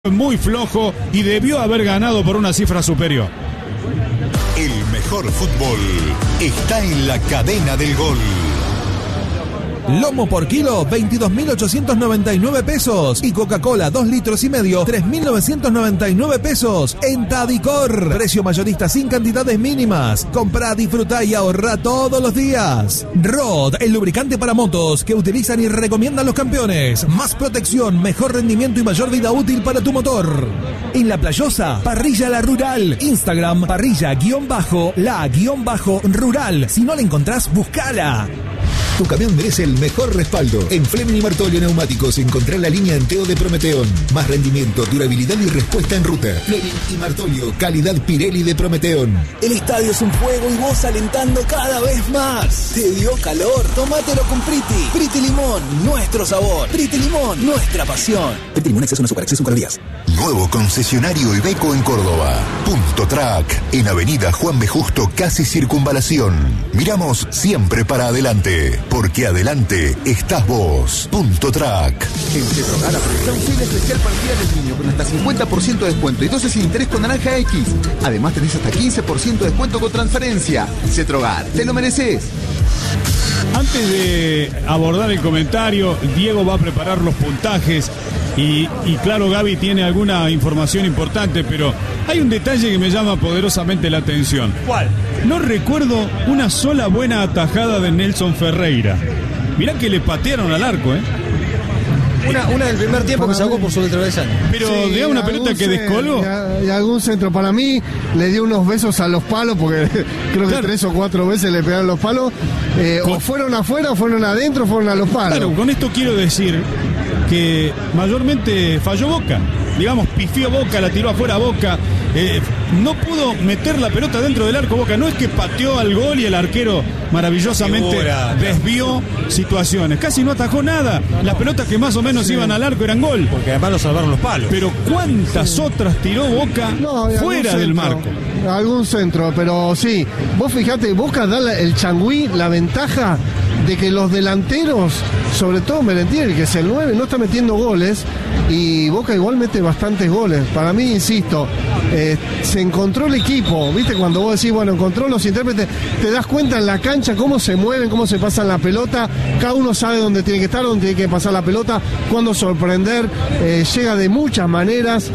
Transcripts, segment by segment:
Muy flojo y debió haber ganado por una cifra superior. El mejor fútbol está en la cadena del gol. Lomo por kilo, 22.899 pesos. Y Coca-Cola, 2 litros y medio, 3.999 pesos. En Tadicor, precio mayorista sin cantidades mínimas. Comprá, disfrutá y ahorrá todos los días. Rod, el lubricante para motos que utilizan y recomiendan los campeones. Más protección, mejor rendimiento y mayor vida útil para tu motor. En La Playosa, Parrilla La Rural. Instagram, parrilla_la_rural. Si no la encontrás, buscala. Tu camión merece el mejor respaldo. En Fleming y Martolio Neumáticos encontrá la línea Enteo de Prometeón. Más rendimiento, durabilidad y respuesta en ruta. Fleming y Martolio, calidad Pirelli de Prometeón. El estadio es un fuego y vos alentando cada vez más. ¿Te dio calor? Tómatelo con Priti. Priti Limón, nuestro sabor. Priti Limón, nuestra pasión. Priti Limón, exceso en azúcar, exceso en calorías. Nuevo concesionario Iveco en Córdoba. Punto Track, en Avenida Juan B. Justo, casi Circunvalación. Miramos siempre para adelante, porque adelante estás vos. Punto Track. En Cetrogar aprovecha un sale especial para el Día del Niño con hasta 50% de descuento y 12 sin interés con Naranja X. Además tenés hasta 15% de descuento con transferencia. Cetrogar, te lo mereces. Antes de abordar el comentario, Diego va a preparar los puntajes y claro, Gaby tiene alguna información importante, pero hay un detalle que me llama poderosamente la atención. ¿Cuál? No recuerdo una sola buena atajada de Nelson Ferreira. Mirá que le patearon al arco, ¿eh? Una del primer tiempo que sacó por sobre el travesaño. Pero sí, de una pelota que descolgó. Y algún centro. Para mí le dio unos besos a los palos, porque creo que 3 o 4 veces le pegaron los palos. O fueron afuera, o fueron adentro, o fueron a los palos. Claro, con esto quiero decir que mayormente falló Boca. Digamos, pifió Boca, la tiró afuera Boca. No pudo meter la pelota dentro del arco Boca. No es que pateó al gol y el arquero maravillosamente desvió situaciones. Casi no atajó nada. Las pelotas que más o menos iban al arco eran gol. Porque además lo salvaron los palos. Pero ¿cuántas otras tiró Boca fuera del marco? Algún centro, pero sí. Vos fijate, Boca da el Changüí la ventaja de que los delanteros, sobre todo Merentiel, que es el 9, no está metiendo goles, y Boca igual mete bastantes goles. Para mí, insisto, se encontró el equipo, ¿viste? Cuando vos decís, bueno, encontró los intérpretes, te das cuenta en la cancha cómo se mueven, cómo se pasan la pelota, cada uno sabe dónde tiene que estar, dónde tiene que pasar la pelota, cuándo sorprender, llega de muchas maneras,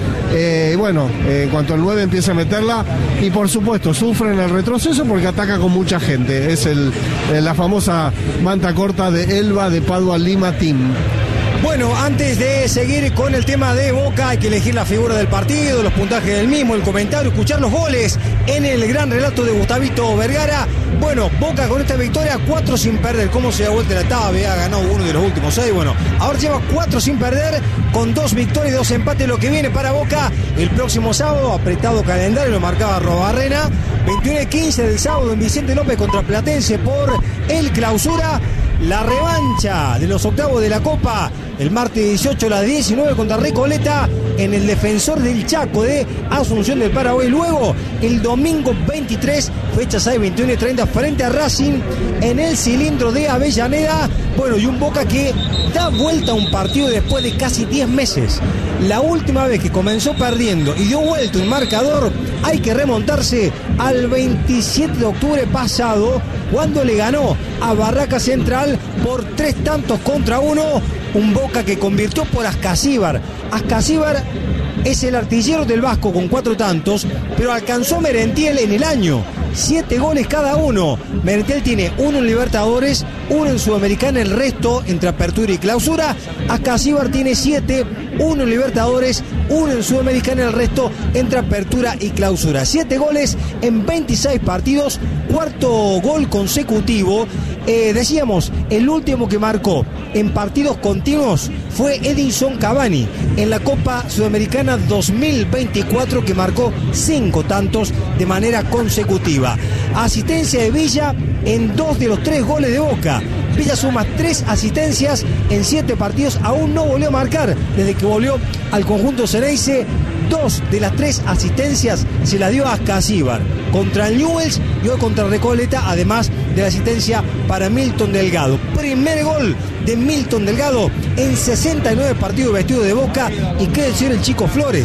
en cuanto el 9 empieza a meterla, y por supuesto, sufren el retroceso porque ataca con mucha gente, es la famosa manta corta de Elba de Padua Lima Team. Bueno, antes de seguir con el tema de Boca, hay que elegir la figura del partido, los puntajes del mismo, el comentario, escuchar los goles en el gran relato de Gustavito Vergara. Bueno, Boca con esta victoria, 4 sin perder. ¿Cómo se da vuelta la tabla? Ha ganado uno de los últimos 6. Bueno, ahora lleva 4 sin perder, con 2 victorias y 2 empates. Lo que viene para Boca el próximo sábado, apretado calendario, lo marcaba Robarrena. 21:15 del sábado en Vicente López contra Platense por el Clausura. La revancha de los octavos de la Copa el martes 18 a las 19 contra Recoleta en el Defensor del Chaco de Asunción del Paraguay. Luego el domingo 23, fecha 6, 21:30 frente a Racing en el Cilindro de Avellaneda. Bueno, y un Boca que da vuelta a un partido después de casi 10 meses. La última vez que comenzó perdiendo y dio vuelta un marcador, hay que remontarse al 27 de octubre pasado, cuando le ganó a Barraca Central por 3-1. Un Boca que convirtió por Ascasíbar. Ascasíbar es el artillero del Vasco con 4 tantos, pero alcanzó Merentiel en el año. 7 goles cada uno. Merentiel tiene 1 en Libertadores, 1 en Sudamericana, el resto entre Apertura y Clausura. Ascasíbar tiene 7, 1 en Libertadores, 1 en Sudamericana, el resto entre Apertura y Clausura. 7 goles en 26 partidos, 4º gol consecutivo. Decíamos, el último que marcó en partidos continuos fue Edinson Cavani en la Copa Sudamericana 2024, que marcó 5 tantos de manera consecutiva. Asistencia de Villa en 2 de los 3 goles de Boca. Villa suma 3 asistencias en 7 partidos, aún no volvió a marcar desde que volvió al conjunto Ceneice. 2 de las 3 asistencias se la dio a Ascasíbar contra el Newell's y hoy contra Recoleta, además de la asistencia para Milton Delgado. Primer gol de Milton Delgado en 69 partidos vestido de Boca. Y qué decir el Chico Flores.